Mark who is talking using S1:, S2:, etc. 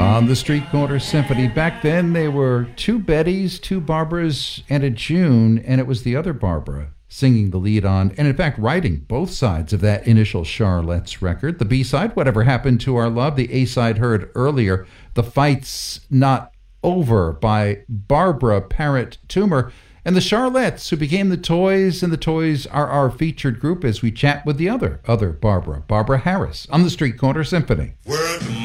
S1: On the Street Corner Symphony. Back then, they were two Bettys, two Barbaras, and a June, and it was the other Barbara singing the lead on, and in fact, writing both sides of that initial Charlette's record. The B-side, Whatever Happened to Our Love. The A-side, heard earlier, The Fight's Not Over, by Barbara Parrott Toomer. And the Charlettes, who became the Toys, and the Toys are our featured group as we chat with the other Barbara, Barbara Harris, on the Street Corner Symphony.